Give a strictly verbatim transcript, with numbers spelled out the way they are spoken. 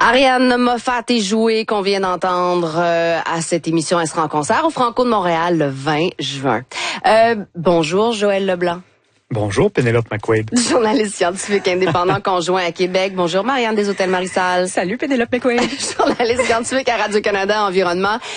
Ariane Moffat est jouée qu'on vient d'entendre euh, à cette émission. Elle sera en concert au Franco de Montréal le vingt juin. Euh, bonjour Joël Leblanc. Bonjour Pénélope McQuaid. Journaliste scientifique indépendant conjoint à Québec. Bonjour Marianne des Hôtels Marisal. Salut Pénélope McQuaid. Journaliste scientifique à Radio-Canada Environnement.